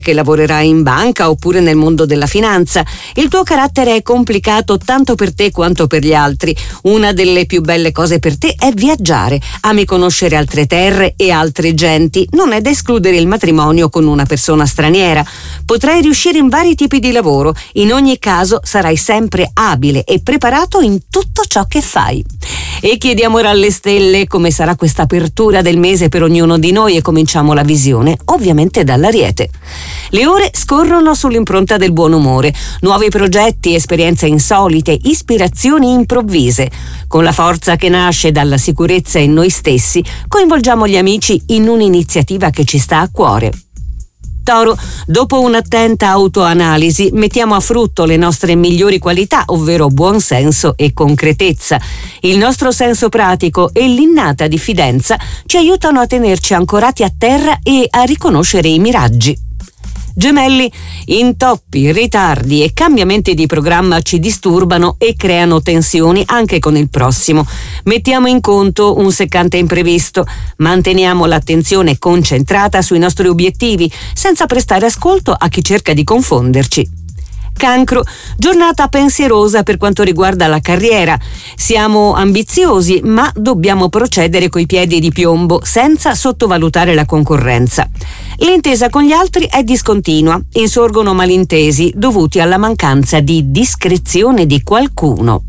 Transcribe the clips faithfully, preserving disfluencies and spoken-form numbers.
che lavorerai in banca oppure nel mondo della finanza. Il tuo carattere è complicato tanto per te quanto per gli altri. Una delle più belle cose per te è viaggiare. Ami conoscere altre terre e altre genti. Non è da escludere il matrimonio con una persona straniera. Potrai riuscire in vari tipi di lavoro. In ogni caso sarai sempre abile e preparato in tutto ciò che fai. E chiediamo ora alle stelle come sarà questa apertura del mese per ognuno di noi e cominciamo la visione, ovviamente dall'Ariete. Le ore scorrono sull'impronta del buon umore, nuovi progetti, esperienze insolite, ispirazioni improvvise. Con la forza che nasce dalla sicurezza in noi stessi, coinvolgiamo gli amici in un'iniziativa che ci sta a cuore. Toro, dopo un'attenta autoanalisi, mettiamo a frutto le nostre migliori qualità, ovvero buonsenso e concretezza. Il nostro senso pratico e l'innata diffidenza ci aiutano a tenerci ancorati a terra e a riconoscere i miraggi. Gemelli, intoppi, ritardi e cambiamenti di programma ci disturbano e creano tensioni anche con il prossimo. Mettiamo in conto un seccante imprevisto, manteniamo l'attenzione concentrata sui nostri obiettivi senza prestare ascolto a chi cerca di confonderci. Cancro, giornata pensierosa per quanto riguarda la carriera. Siamo ambiziosi, ma dobbiamo procedere coi piedi di piombo senza sottovalutare la concorrenza. L'intesa con gli altri è discontinua, insorgono malintesi dovuti alla mancanza di discrezione di qualcuno.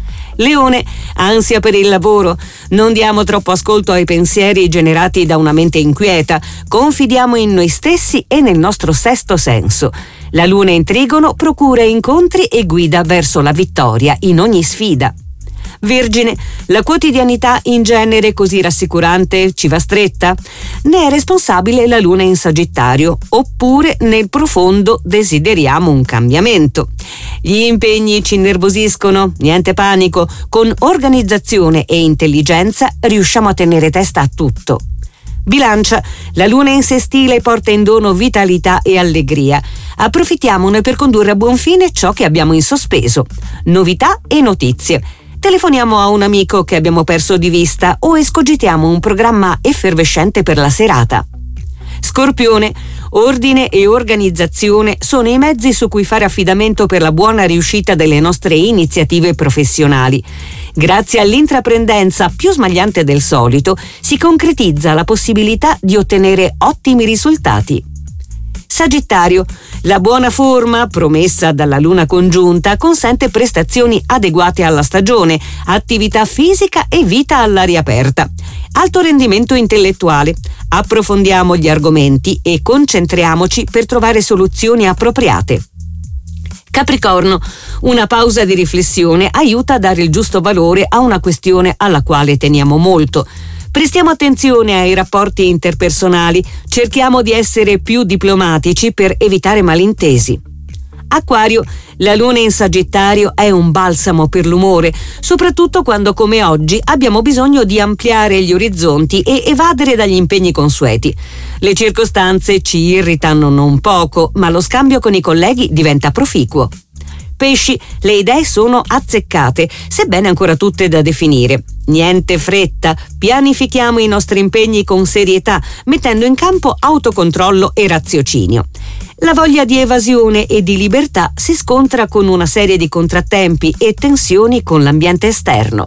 Leone, ansia per il lavoro. Non diamo troppo ascolto ai pensieri generati da una mente inquieta. Confidiamo in noi stessi e nel nostro sesto senso. La luna in trigono procura incontri e guida verso la vittoria in ogni sfida. Vergine, la quotidianità in genere così rassicurante ci va stretta? Ne è responsabile la luna in Sagittario, oppure nel profondo desideriamo un cambiamento. Gli impegni ci innervosiscono? Niente panico, con organizzazione e intelligenza riusciamo a tenere testa a tutto. Bilancia, la luna in sestile porta in dono vitalità e allegria. Approfittiamone per condurre a buon fine ciò che abbiamo in sospeso. Novità e notizie. Telefoniamo a un amico che abbiamo perso di vista o escogitiamo un programma effervescente per la serata. Scorpione, ordine e organizzazione sono i mezzi su cui fare affidamento per la buona riuscita delle nostre iniziative professionali. Grazie all'intraprendenza più smagliante del solito, si concretizza la possibilità di ottenere ottimi risultati. Sagittario, la buona forma, promessa dalla luna congiunta, consente prestazioni adeguate alla stagione, attività fisica e vita all'aria aperta. Alto rendimento intellettuale. Approfondiamo gli argomenti e concentriamoci per trovare soluzioni appropriate. Capricorno, una pausa di riflessione aiuta a dare il giusto valore a una questione alla quale teniamo molto. Prestiamo attenzione ai rapporti interpersonali, cerchiamo di essere più diplomatici per evitare malintesi. Acquario, la luna in Sagittario è un balsamo per l'umore, soprattutto quando come oggi abbiamo bisogno di ampliare gli orizzonti e evadere dagli impegni consueti. Le circostanze ci irritano non poco, ma lo scambio con i colleghi diventa proficuo. Pesci, le idee sono azzeccate, sebbene ancora tutte da definire. Niente fretta, pianifichiamo i nostri impegni con serietà, mettendo in campo autocontrollo e raziocinio. La voglia di evasione e di libertà si scontra con una serie di contrattempi e tensioni con l'ambiente esterno.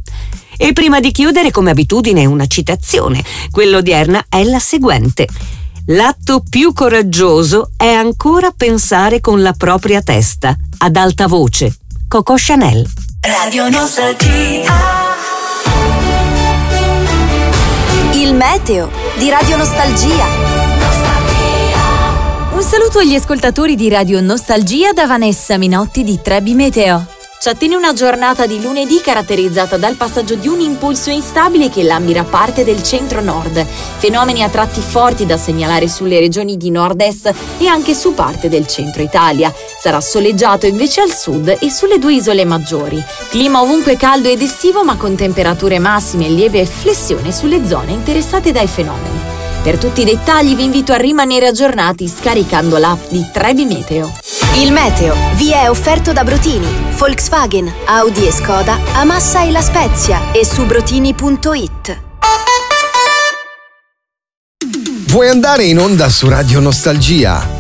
E prima di chiudere, come abitudine, una citazione. Quella odierna è la seguente: l'atto più coraggioso è ancora pensare con la propria testa, ad alta voce. Coco Chanel. Radio Nostalgia. Il meteo di Radio Nostalgia. Un saluto agli ascoltatori di Radio Nostalgia da Vanessa Minotti di Trebi Meteo. Ci attende una giornata di lunedì caratterizzata dal passaggio di un impulso instabile che lambira parte del centro-nord, fenomeni a tratti forti da segnalare sulle regioni di nord-est e anche su parte del centro Italia. Sarà soleggiato invece al sud e sulle due isole maggiori. Clima ovunque caldo ed estivo, ma con temperature massime e lieve flessione sulle zone interessate dai fenomeni. Per tutti i dettagli vi invito a rimanere aggiornati scaricando l'app di Trebi Meteo. Il meteo vi è offerto da Brotini, Volkswagen, Audi e Skoda, a Massa e La Spezia e su brotini punto it. Vuoi andare in onda su Radio Nostalgia?